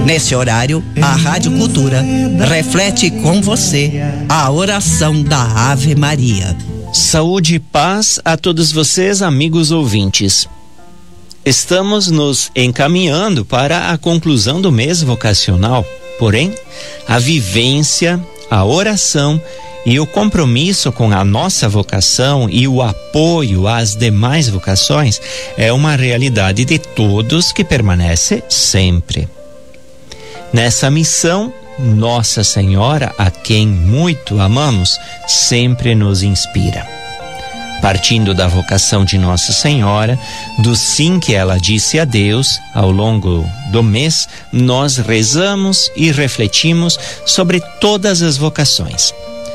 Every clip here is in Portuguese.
Nesse horário, a Rádio Cultura reflete com você a oração da Ave Maria. Saúde e paz a todos vocês, amigos ouvintes. Estamos nos encaminhando para a conclusão do mês vocacional, porém, a vivência, a oração e o compromisso com a nossa vocação e o apoio às demais vocações é uma realidade de todos que permanece sempre. Nessa missão, Nossa Senhora, a quem muito amamos, sempre nos inspira. Partindo da vocação de Nossa Senhora, do sim que ela disse a Deus, ao longo do mês, nós rezamos e refletimos sobre todas as vocações.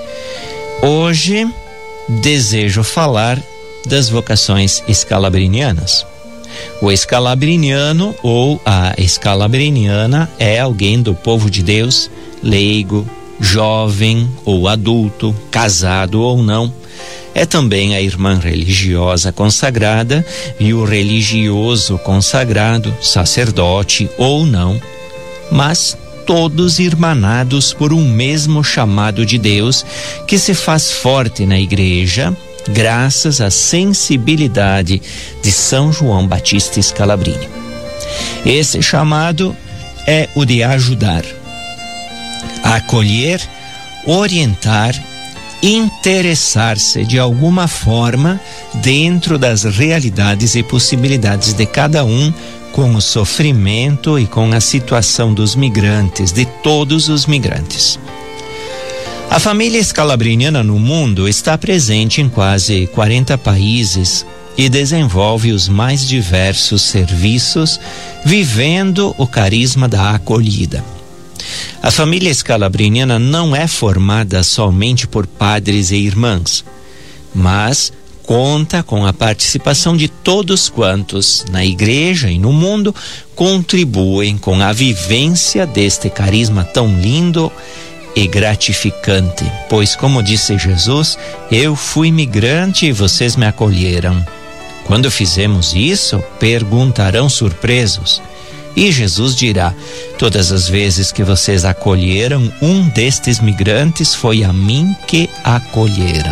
Hoje, desejo falar das vocações escalabrinianas. O escalabriniano ou a escalabriniana é alguém do povo de Deus, leigo, jovem ou adulto, casado ou não. É também a irmã religiosa consagrada e o religioso consagrado, sacerdote ou não, mas todos irmanados por um mesmo chamado de Deus que se faz forte na igreja, graças à sensibilidade de São João Batista Scalabrini. Esse chamado é o de ajudar, acolher, orientar, interessar-se de alguma forma dentro das realidades e possibilidades de cada um, com o sofrimento e com a situação dos migrantes, de todos os migrantes. A família escalabriniana no mundo está presente em quase 40 países e desenvolve os mais diversos serviços, vivendo o carisma da acolhida. A família escalabriniana não é formada somente por padres e irmãs, mas conta com a participação de todos quantos, na igreja e no mundo, contribuem com a vivência deste carisma tão lindo e gratificante, pois, como disse Jesus, eu fui migrante e vocês me acolheram. Quando fizemos isso, perguntarão surpresos. E Jesus dirá: todas as vezes que vocês acolheram um destes migrantes, foi a mim que acolheram.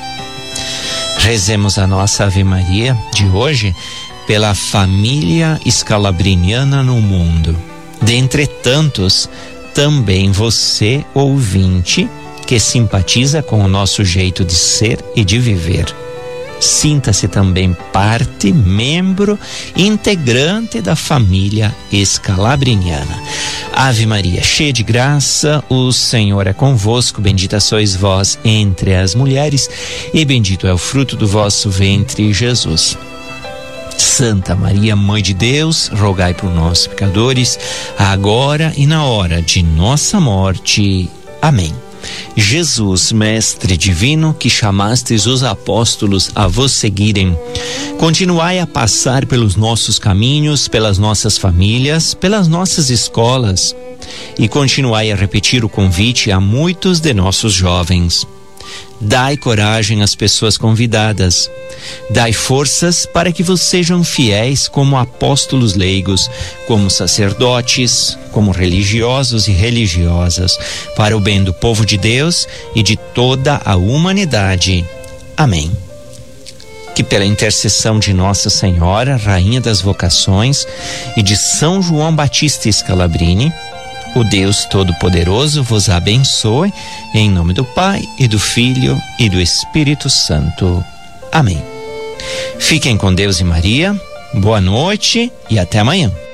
Rezemos a nossa Ave Maria de hoje pela família escalabriniana no mundo. Dentre tantos, também você, ouvinte, que simpatiza com o nosso jeito de ser e de viver. Sinta-se também parte, membro, integrante da família escalabriniana. Ave Maria, cheia de graça, o Senhor é convosco, bendita sois vós entre as mulheres, e bendito é o fruto do vosso ventre, Jesus. Santa Maria, Mãe de Deus, rogai por nós, pecadores, agora e na hora de nossa morte. Amém. Jesus, Mestre Divino, que chamastes os apóstolos a vos seguirem, continuai a passar pelos nossos caminhos, pelas nossas famílias, pelas nossas escolas, e continuai a repetir o convite a muitos de nossos jovens. Dai coragem às pessoas convidadas. Dai forças para que vos sejam fiéis como apóstolos leigos, como sacerdotes, como religiosos e religiosas, para o bem do povo de Deus e de toda a humanidade. Amém. Que pela intercessão de Nossa Senhora, Rainha das Vocações, e de São João Batista Scalabrini, o Deus Todo-Poderoso vos abençoe, em nome do Pai, e do Filho, e do Espírito Santo. Amém. Fiquem com Deus e Maria, boa noite e até amanhã.